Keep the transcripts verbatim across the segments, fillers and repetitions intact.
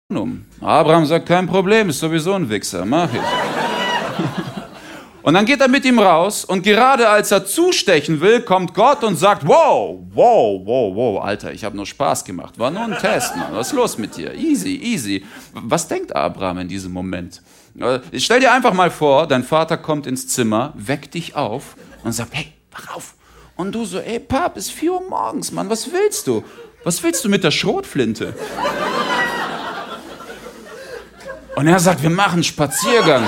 um. Abraham sagt, kein Problem, ist sowieso ein Wichser, mach ich. Und dann geht er mit ihm raus und gerade als er zustechen will, kommt Gott und sagt, wow, wow, wow, wow, Alter, ich habe nur Spaß gemacht, war nur ein Test, Mann, was ist los mit dir? Easy, easy. Was denkt Abraham in diesem Moment? Stell dir einfach mal vor, dein Vater kommt ins Zimmer, weckt dich auf und sagt, hey, wach auf. Und du so, ey, Pap, ist vier Uhr morgens, Mann, was willst du? Was willst du mit der Schrotflinte? Und er sagt, wir machen einen Spaziergang.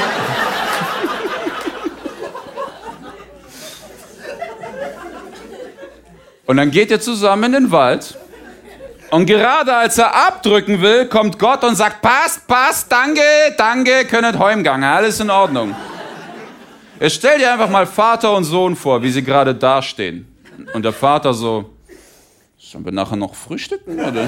Und dann geht ihr zusammen in den Wald. Und gerade als er abdrücken will, kommt Gott und sagt, passt, passt, danke, danke, könnet heimgehen, alles in Ordnung. Jetzt stell dir einfach mal Vater und Sohn vor, wie sie gerade dastehen. Und der Vater so, sollen wir nachher noch frühstücken, oder?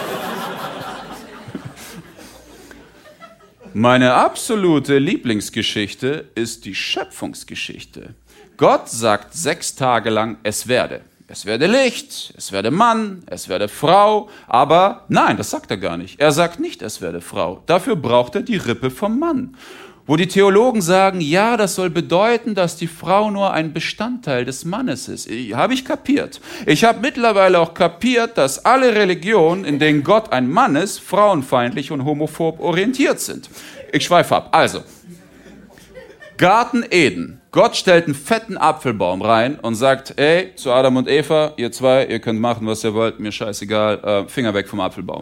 Meine absolute Lieblingsgeschichte ist die Schöpfungsgeschichte. Gott sagt sechs Tage lang, es werde. Es werde Licht, es werde Mann, es werde Frau, aber nein, das sagt er gar nicht. Er sagt nicht, es werde Frau. Dafür braucht er die Rippe vom Mann. Wo die Theologen sagen, ja, das soll bedeuten, dass die Frau nur ein Bestandteil des Mannes ist. Habe ich kapiert. Ich habe mittlerweile auch kapiert, dass alle Religionen, in denen Gott ein Mann ist, frauenfeindlich und homophob orientiert sind. Ich schweife ab. Also, Garten Eden. Gott stellt einen fetten Apfelbaum rein und sagt, ey, zu Adam und Eva, ihr zwei, ihr könnt machen, was ihr wollt, mir scheißegal, äh, Finger weg vom Apfelbaum.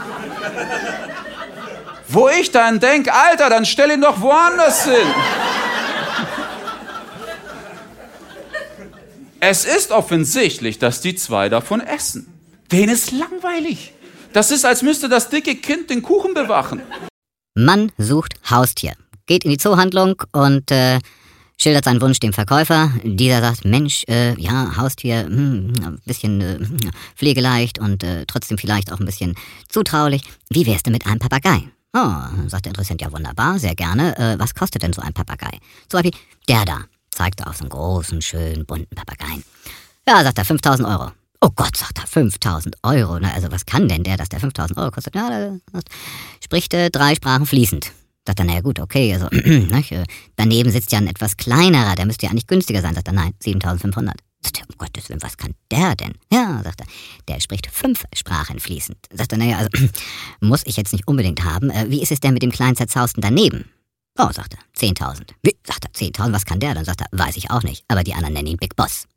Wo ich dann denke, Alter, dann stell ihn doch woanders hin. Es ist offensichtlich, dass die zwei davon essen. Denen ist langweilig. Das ist, als müsste das dicke Kind den Kuchen bewachen. Mann sucht Haustier, geht in die Zoohandlung und äh, schildert seinen Wunsch dem Verkäufer. Dieser sagt, Mensch, äh, ja, Haustier, hm, ein bisschen äh, pflegeleicht und äh, trotzdem vielleicht auch ein bisschen zutraulich. Wie wär's denn mit einem Papagei? Oh, sagt der Interessent, ja wunderbar, sehr gerne. Äh, was kostet denn so ein Papagei? Zum Beispiel der da, zeigt er auf so einen großen, schönen, bunten Papageien. Ja, sagt er, fünftausend Euro. Oh Gott, sagt er, fünftausend Euro. Na, also was kann denn der, dass der fünftausend Euro kostet? Ja, der spricht äh, drei Sprachen fließend. Sagt er, naja gut, okay, also nicht, äh, daneben sitzt ja ein etwas kleinerer, der müsste ja eigentlich günstiger sein. Sagt er, nein, siebentausendfünfhundert. Sagt er, um Gottes Willen, was kann der denn? Ja, sagt er, der spricht fünf Sprachen fließend. Sagt er, naja, also muss ich jetzt nicht unbedingt haben. Äh, wie ist es denn mit dem kleinen Zerzausten daneben? Oh, sagt er, zehntausend. Wie? Sagt er, zehntausend, was kann der? Dann sagt er, weiß ich auch nicht, aber die anderen nennen ihn Big Boss.